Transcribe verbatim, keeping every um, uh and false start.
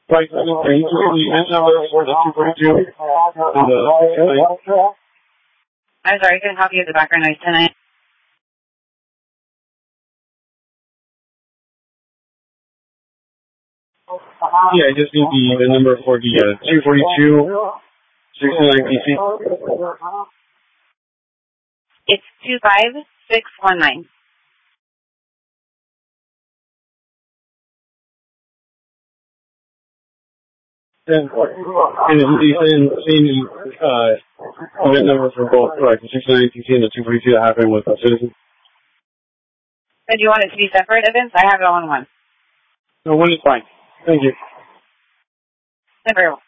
Right, are you giving the end number for the two forty-two? I'm sorry, I couldn't help you with the background noise tonight. Yeah, I just need the, the number for the uh, two forty-two, sixty-nine P C. It's two five six one nine. And, and you saying the same uh, event number for both, like the sixty-nine P C and the two forty-two that happened with uh, Citizen? So do you want it to be separate events? I have it all in one. No, one is fine. Thank you. Very well.